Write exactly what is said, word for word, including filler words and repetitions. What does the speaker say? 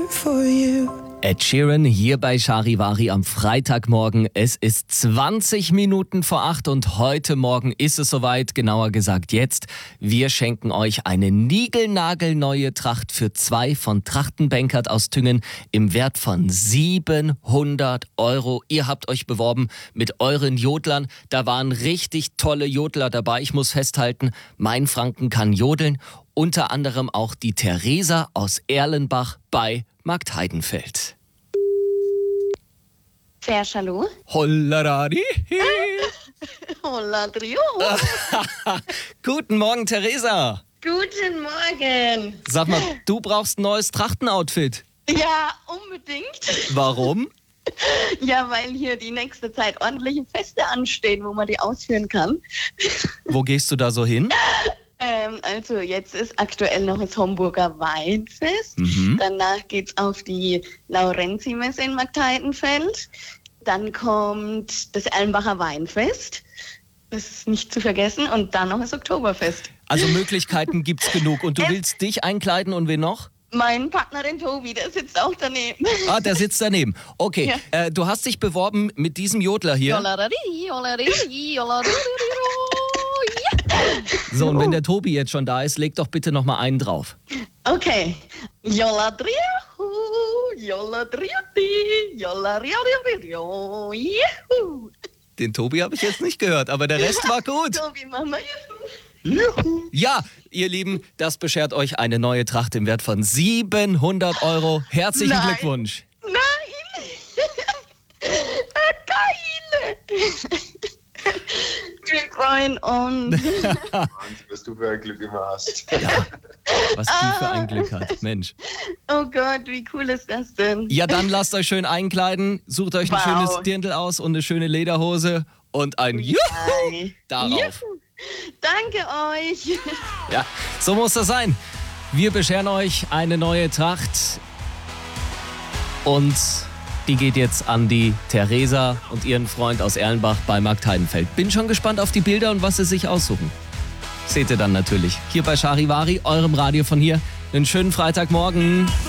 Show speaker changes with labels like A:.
A: for you.
B: Ed Sheeran hier bei Charivari am Freitagmorgen. Es ist zwanzig Minuten vor acht und heute Morgen ist es soweit, genauer gesagt jetzt. Wir schenken euch eine niegelnagelneue Tracht für zwei von Trachtenbenkert aus Thüngen im Wert von siebenhundert Euro. Ihr habt euch beworben mit euren Jodlern. Da waren richtig tolle Jodler dabei. Ich muss festhalten, mein Franken kann jodeln. Unter anderem auch die Theresa aus Erlenbach bei Marktheidenfeld.
C: Wer, hallo?
B: Hollarari.
C: Holla, Trio.
B: Guten Morgen, Theresa.
C: Guten Morgen.
B: Sag mal, du brauchst ein neues Trachtenoutfit.
C: Ja, unbedingt.
B: Warum?
C: Ja, weil hier die nächste Zeit ordentliche Feste anstehen, wo man die ausführen kann.
B: Wo gehst du da so hin?
C: Ähm, also jetzt ist aktuell noch das Homburger Weinfest.
B: Mhm.
C: Danach geht's auf die Laurenzi-Messe in Marktheidenfeld. Dann kommt das Erlenbacher Weinfest. Das ist nicht zu vergessen. Und dann noch das Oktoberfest.
B: Also Möglichkeiten gibt's genug. Und du
C: Es-
B: willst dich einkleiden und wen noch?
C: Mein Partner, den Tobi, der sitzt auch daneben.
B: Ah, der sitzt daneben. Okay, äh, du hast dich beworben mit diesem Jodler hier.
C: Jollarari, jollarari, jollarari, ja.
B: So, und wenn der Tobi jetzt schon da ist, leg doch bitte noch mal einen drauf.
C: Okay. Jolladriahu, jolladriati, jolladriadio, juhu.
B: Den Tobi habe ich jetzt nicht gehört, aber der Rest war gut.
C: Tobi, Mama, juhu.
B: Ja, ihr Lieben, das beschert euch eine neue Tracht im Wert von siebenhundert Euro. Herzlichen
C: Nein.
B: Glückwunsch.
C: Nein! Geil! Wir freuen uns.
D: Wahnsinn, was du für ein Glück immer hast.
B: Ja, was die für ein Glück hat, Mensch.
C: Oh Gott, wie cool ist das denn?
B: Ja, dann lasst euch schön einkleiden, sucht euch ein
C: Wow.
B: schönes Dirndl aus und eine schöne Lederhose und ein Juhu
C: Hi.
B: darauf.
C: Juhu. Danke euch.
B: Ja, so muss das sein. Wir bescheren euch eine neue Tracht und die geht jetzt an die Theresa und ihren Freund aus Erlenbach bei Marktheidenfeld. Bin schon gespannt auf die Bilder und was sie sich aussuchen. Seht ihr dann natürlich hier bei Charivari, eurem Radio von hier. Einen schönen Freitagmorgen.